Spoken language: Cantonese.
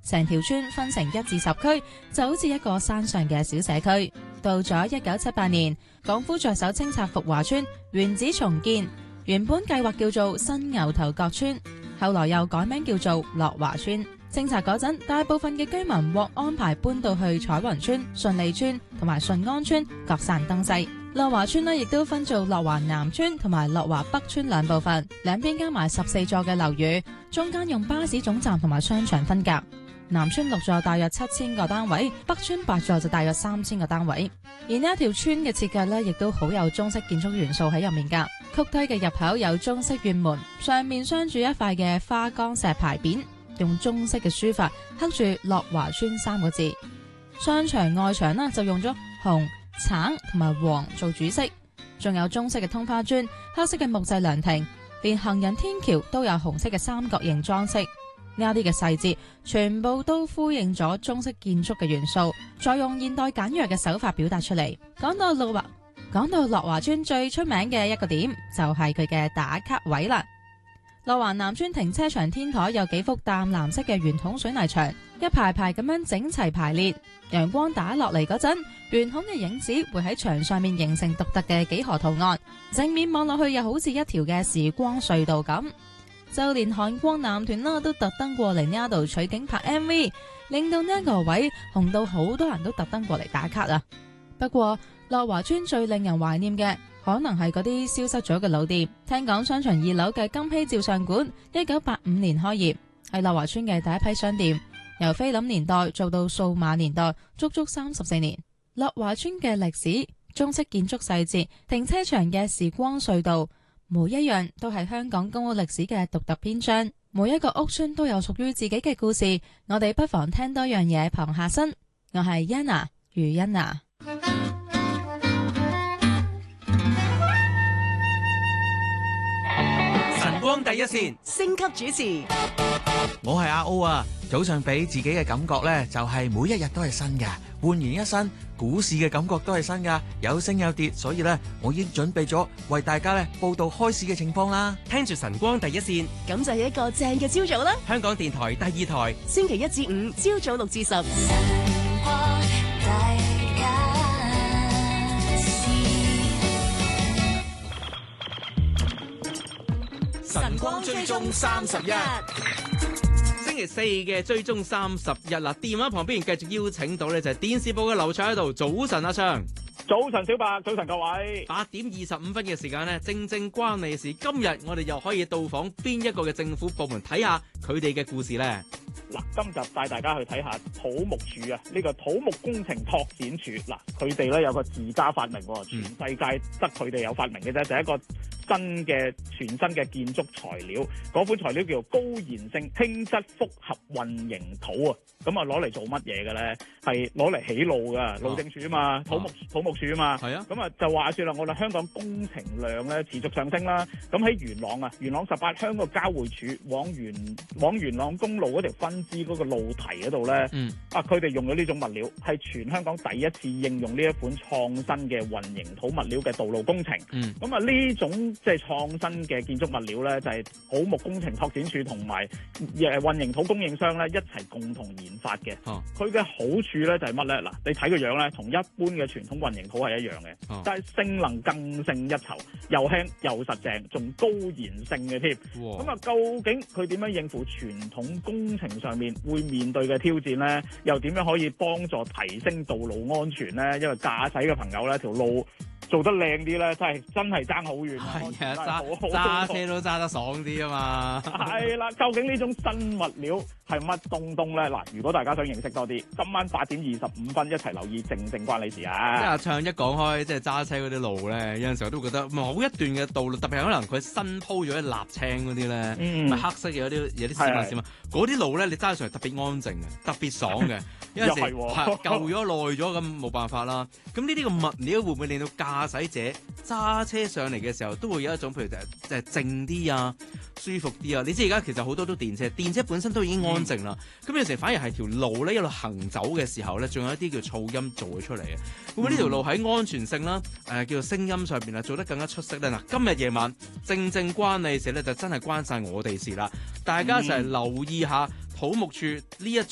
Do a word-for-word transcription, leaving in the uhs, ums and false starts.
成條村分成一至十區，就好似一個山上嘅小社區。到咗一九七八年，港府着手清拆福華村，原址重建，原本計劃叫做新牛頭角村，後來又改名叫做樂華村。清拆嗰陣，大部分嘅居民獲安排搬到去彩雲村、順利村同埋順安村，各散東西。樂華村呢亦都分做樂華南村同埋樂華北村兩部分，兩邊加埋十四座嘅樓宇，中間用巴士總站同埋商場分隔。南村六座大約七千個單位，北村八座就大約三千個單位。而呢一條村嘅設計呢，亦都好有中式建築元素喺入面噶。曲梯嘅入口有中式院門，上面鑲住一塊嘅花崗石牌匾，用中式嘅書法刻住樂華村三個字。商場外牆呢，就用咗紅、橙同埋黃做主色，仲有中式嘅通花磚、黑色嘅木製涼亭，連行人天橋都有紅色嘅三角形裝飾。呢啲嘅細節全部都呼應咗中式建築嘅元素，再用現代簡約嘅手法表達出嚟。講到樂華，講到樂華村最出名嘅一個點就係佢嘅打卡位啦。樂華南村停車場天台有幾幅淡藍色嘅圓筒水泥牆，一排排咁樣整齊排列。陽光打落嚟嗰陣，圓筒嘅影子會喺牆上面形成獨特嘅幾何圖案，正面望落去又好似一條嘅時光隧道咁。就連韓國男團啦都特登過嚟呢度取景拍 M V， 令到呢一個位紅到好多人都特登過嚟打卡啊！不過樂華村最令人懷念嘅，可能係嗰啲消失咗嘅老店。聽講商場二樓嘅金禧照相館，一九八五年開業，係樂華村嘅第一批商店，由菲林年代做到數碼年代，足足三十四年。樂華村嘅歷史、中式建築細節、停車場嘅時光隧道，每一樣都係香港公屋歷史嘅獨特篇章。每一個屋村都有屬於自己嘅故事，我哋不妨聽多樣嘢傍下身。我係 Yana 余欣娜。 晨光第一線， 星級主持， 我係阿 O 啊。早上俾自己嘅感覺呢，就係每一日都係新嘅，煥然一新。股市嘅感覺都係新噶，有升有跌，所以呢，我已經準備咗為大家呢報道開市嘅情況啦。聽住晨光第一線， 咁就係一個正嘅朝早啦。 香港電台第二台， 星期一至五朝早六至十。 晨光追蹤三十一。星期四嘅追蹤三十日啦，電話旁邊繼續邀請到咧就係電視部嘅劉卓喺度。早晨阿昌， 早晨小白，早晨各位。 八點二十五分嘅時間呢，正正關你事。今日我哋又可以到訪邊一個嘅政府部門睇下佢哋嘅故事呢？ 嗱，今集帶大家去睇下土木署啊，呢個土木工程拓展署。嗱，佢哋咧有個自家發明，全世界得佢哋有發明嘅啫，就係一個新嘅全新嘅建築材料。嗰款材料叫做高燃性輕質複合混凝土啊。咁啊攞嚟做乜嘢嘅咧？係攞嚟起路噶，路政署啊嘛，土木、啊、土木署啊嘛。係啊。咁啊就話說啦，我哋香港工程量咧持續上升啦。咁喺元朗啊，元朗十八鄉個交匯處往元往元朗公路嗰條分支嗰個路堤嗰度咧，嗯、啊佢哋用咗呢種物料，係全香港第一次應用呢一款創新嘅混凝土物料嘅道路工程。咁啊呢種即係創新嘅建築物料咧，就係、是、土木工程拓展署同埋誒混凝土供應商咧一齊共同研發嘅。佢嘅、啊、好處咧就係乜咧？嗱，你睇個樣咧，同一般嘅傳統混凝土係一樣嘅，啊、但係性能更勝一籌，又輕又實淨，仲高燃性嘅添。咁啊哇，究竟佢點樣應付傳統工程上面會面對嘅挑戰咧？又點樣可以幫助提升道路安全咧？因為駕駛嘅朋友咧，條路做得靚啲咧，真係真係爭好遠。係啊，揸揸車都揸得爽啲啊嘛。係啦，究竟呢種新物料係乜東東咧？嗱，如果大家想認識多啲，今晚八點二十五分一齊留意，正正關你事啊！ 即係唱一講開，即係揸車嗰啲路咧，有陣時候都會覺得某一段嘅道路，特別係可能佢新鋪咗啲瀝青嗰啲咧，嗯、黑色嘅有啲有啲閃啊閃啊，嗰啲路咧你揸上嚟特別安靜嘅，特別爽嘅。有陣時係舊咗耐咗咁冇辦法啦。咁呢啲個物料會唔會令到駕駛者揸車上嚟嘅時候都會有一種譬如就係就係靜啲啊、舒服啲啊？你知而家其實好多都電車，電車本身都已經安靜啦。咁、嗯、有時反而係條路咧一路行走嘅時候咧，仲有一啲叫噪音做咗出嚟嘅。會唔會呢條路喺安全性啦、誒、呃、叫做聲音上邊啊做得更加出色咧？嗱，今日夜晚正正關你事咧，就真係關晒我哋事啦。大家一齊留意下土木處呢一種